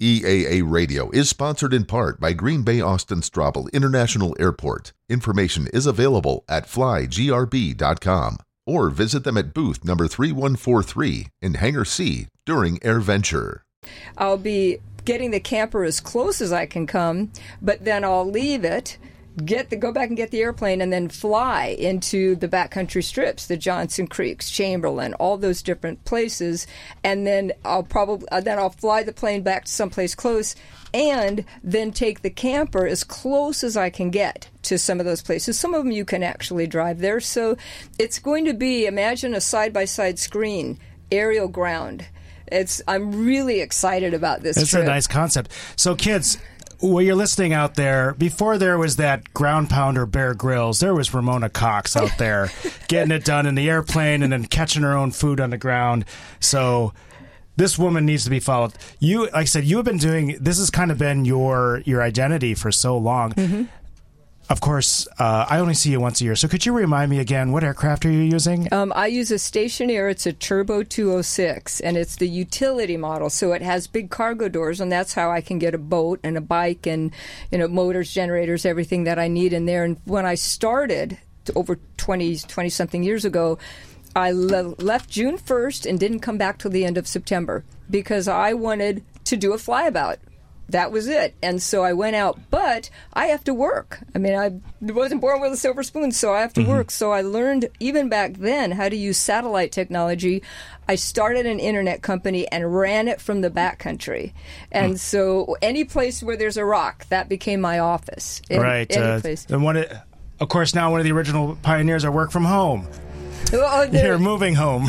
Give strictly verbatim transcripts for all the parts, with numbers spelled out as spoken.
E A A Radio is sponsored in part by Green Bay Austin Straubel International Airport. Information is available at fly g r b dot com or visit them at booth number three one four three in Hangar C during AirVenture. I'll be getting the camper as close as I can come, but then I'll leave it, get the, go back and get the airplane, and then fly into the backcountry strips, the Johnson Creeks, Chamberlain, all those different places, and then I'll probably then I'll fly the plane back to someplace close, and then take the camper as close as I can get to some of those places. Some of them you can actually drive there, so it's going to be, imagine a side-by-side screen, aerial ground. It's I'm really excited about this It's trip. a nice concept. So, kids, while you're listening out there, before there was that ground pounder Bear Grylls, there was Ramona Cox out there getting it done in the airplane and then catching her own food on the ground. So this woman needs to be followed. You, like I said, you have been doing, this has kind of been your, your identity for so long. Mm-hmm. Of course, uh, I only see you once a year. So could you remind me again, what aircraft are you using? Um, I use a Stationair. It's a Turbo two oh six, and it's the utility model. So it has big cargo doors, and that's how I can get a boat and a bike and, you know, motors, generators, everything that I need in there. And when I started over twenty, twenty-something years ago, I le- left June first and didn't come back till the end of September because I wanted to do a flyabout. That was it. And so I went out, but I have to work. I mean, I wasn't born with a silver spoon, so I have to mm-hmm. work. So I learned, even back then, how to use satellite technology. I started an internet company and ran it from the backcountry. And mm. so any place where there's a rock, that became my office. Any, right. Any uh, place. And one, of course, now one of the original pioneers are work from home. Well, You're moving home.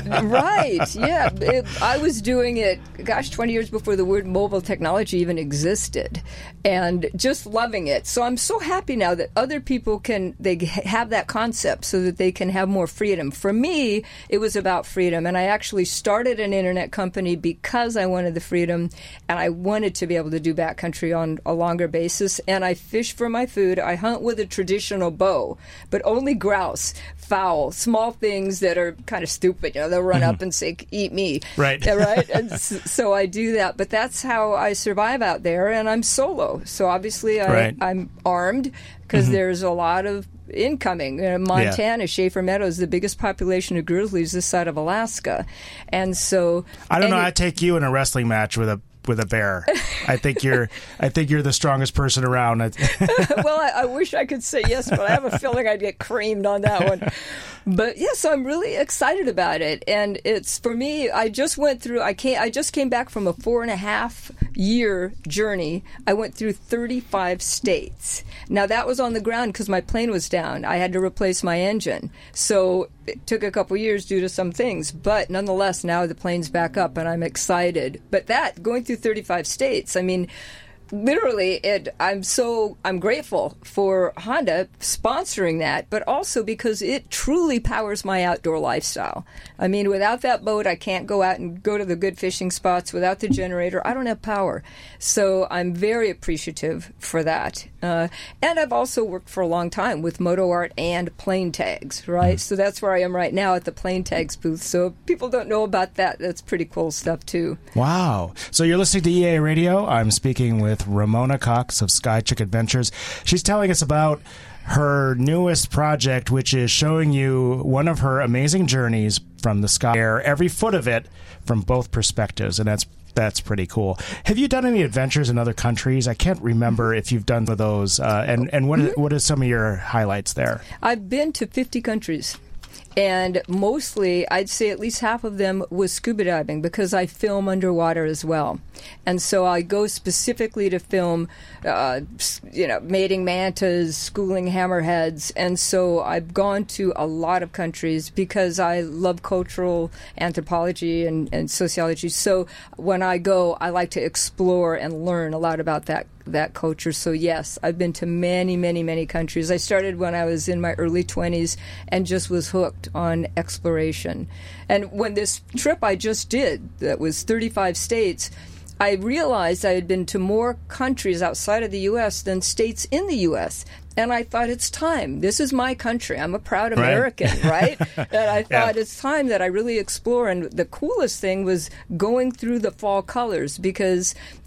Right, yeah. It, I was doing it, gosh, twenty years before the word mobile technology even existed, and just loving it. So I'm so happy now that other people can, they have that concept so that they can have more freedom. For me, it was about freedom, and I actually started an internet company because I wanted the freedom, and I wanted to be able to do backcountry on a longer basis, and I fish for my food. I hunt with a traditional bow, but only grouse, fowl, small things that are kind of stupid. You know, they'll run mm-hmm. up and say, eat me. Right. Yeah, right? And so I do that. But that's how I survive out there, and I'm solo. So obviously I, right. I'm armed because mm-hmm. there's a lot of incoming. You know, Montana, yeah. Schaefer Meadows, the biggest population of grizzlies this side of Alaska. And so... I don't know. It, I'd take you in a wrestling match with a with a bear. I think you're I think you're the strongest person around. Well, I, I wish I could say yes, but I have a feeling I'd get creamed on that one. But yes, yeah, so I'm really excited about it, and it's for me. I just went through. I came. I just came back from a four and a half year journey. I went through thirty-five states. Now that was on the ground because my plane was down. I had to replace my engine, so it took a couple years due to some things. But nonetheless, now the plane's back up, and I'm excited. But that going through thirty-five states, I mean. Literally, it, I'm so I'm grateful for Honda sponsoring that, but also because it truly powers my outdoor lifestyle. I mean, without that boat, I can't go out and go to the good fishing spots. Without the generator, I don't have power. So I'm very appreciative for that. Uh, and I've also worked for a long time with MotoArt and plane tags, right? Mm. So that's where I am right now at the plane tags booth. So if people don't know about that, that's pretty cool stuff, too. Wow. So you're listening to E A Radio. I'm speaking with Ramona Cox of Skychick Adventures. She's telling us about her newest project, which is showing you one of her amazing journeys from the sky air, every foot of it from both perspectives, and that's that's pretty cool. Have you done any adventures in other countries? I can't remember if you've done those, uh, and, and what, mm-hmm. what are some of your highlights there? I've been to fifty countries. And mostly, I'd say at least half of them was scuba diving because I film underwater as well. And so I go specifically to film, uh, you know, mating mantas, schooling hammerheads. And so I've gone to a lot of countries because I love cultural anthropology and, and sociology. So when I go, I like to explore and learn a lot about that that culture. So yes, I've been to many, many, many countries. I started when I was in my early twenties and just was hooked on exploration. And when this trip I just did, that was thirty-five states, I realized I had been to more countries outside of the U S than states in the U S And I thought, it's time. This is my country. I'm a proud American, right? right? And I thought, yeah. it's time that I really explore. And the coolest thing was going through the fall colors, because